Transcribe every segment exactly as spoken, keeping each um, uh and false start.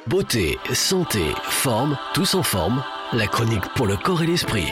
Beauté, santé, forme, tous en forme. La chronique pour le corps et l'esprit.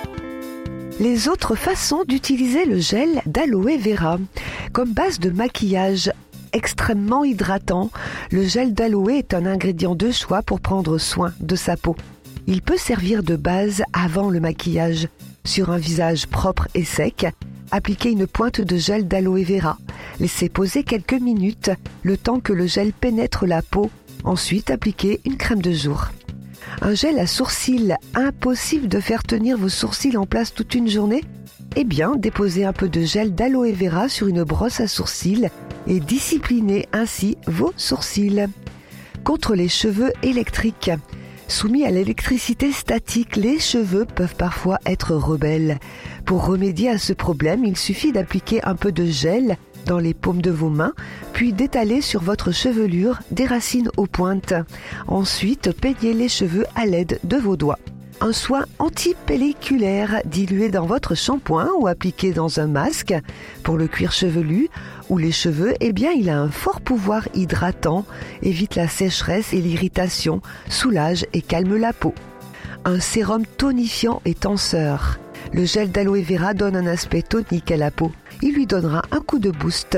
Les autres façons d'utiliser le gel d'aloe vera. Comme base de maquillage extrêmement hydratant, le gel d'aloe est un ingrédient de choix pour prendre soin de sa peau. Il peut servir de base avant le maquillage. Sur un visage propre et sec, appliquez une pointe de gel d'aloe vera. Laissez poser quelques minutes, le temps que le gel pénètre la peau. Ensuite, appliquez une crème de jour. Un gel à sourcils, impossible de faire tenir vos sourcils en place toute une journée? Eh bien, déposez un peu de gel d'aloe vera sur une brosse à sourcils et disciplinez ainsi vos sourcils. Contre les cheveux électriques. Soumis à l'électricité statique, les cheveux peuvent parfois être rebelles. Pour remédier à ce problème, il suffit d'appliquer un peu de gel dans les paumes de vos mains, puis d'étaler sur votre chevelure des racines aux pointes. Ensuite, peignez les cheveux à l'aide de vos doigts. Un soin antipelliculaire dilué dans votre shampoing ou appliqué dans un masque pour le cuir chevelu ou les cheveux, eh bien, il a un fort pouvoir hydratant, évite la sécheresse et l'irritation, soulage et calme la peau. Un sérum tonifiant et tenseur. Le gel d'aloe vera donne un aspect tonique à la peau. Il lui donnera un coup de boost.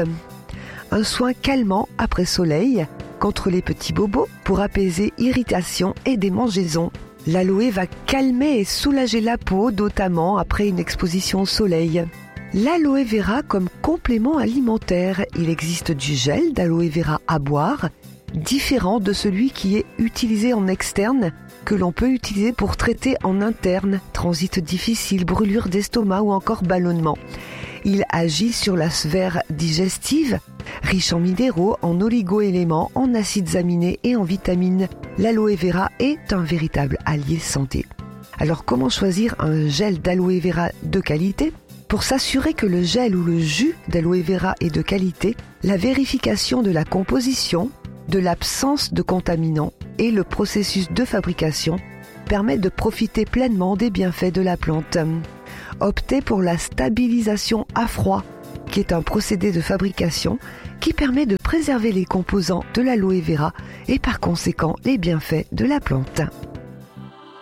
Un soin calmant après soleil contre les petits bobos pour apaiser irritation et démangeaisons. L'aloe va calmer et soulager la peau, notamment après une exposition au soleil. L'aloe vera comme complément alimentaire. Il existe du gel d'aloe vera à boire, différent de celui qui est utilisé en externe, que l'on peut utiliser pour traiter en interne, transit difficile, brûlure d'estomac ou encore ballonnement. Il agit sur la sphère digestive, riche en minéraux, en oligo-éléments, en acides aminés et en vitamines. L'aloe vera est un véritable allié santé. Alors comment choisir un gel d'aloe vera de qualité? Pour s'assurer que le gel ou le jus d'aloe vera est de qualité, la vérification de la composition, de l'absence de contaminants et le processus de fabrication permet de profiter pleinement des bienfaits de la plante. Optez pour la stabilisation à froid, qui est un procédé de fabrication qui permet de préserver les composants de l'aloe vera et par conséquent les bienfaits de la plante.